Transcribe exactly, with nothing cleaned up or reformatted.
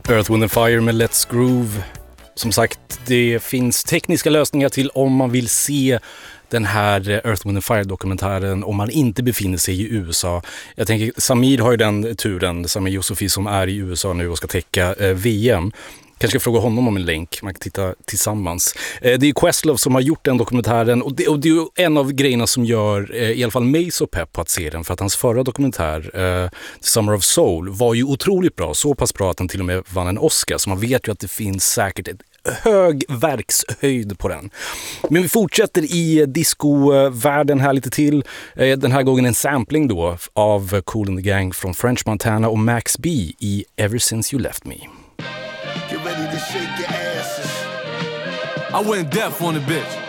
Earth, Wind and Fire med Let's Groove. Som sagt, det finns tekniska lösningar till om man vill se den här Earth, Wind and Fire-dokumentären om man inte befinner sig i U S A. Jag tänker, Samir har ju den turen, Samir Youssefi, som är i U S A nu och ska täcka eh, V M. Kanske ska fråga honom om en länk, man kan titta tillsammans. Eh, det är Questlove som har gjort den dokumentären och det, och det är en av grejerna som gör eh, i alla fall mig så pepp på att se den, för att hans förra dokumentär, eh, The Summer of Soul, var ju otroligt bra, så pass bra att den till och med vann en Oscar, så man vet ju att det finns säkert ett hög verkshöjd på den. Men vi fortsätter i discovärlden här lite till. Den här gången en sampling då av Kool and the Gang från French Montana och Max B i Ever Since You Left Me. Get ready to shake your asses. I went deaf on the bitch.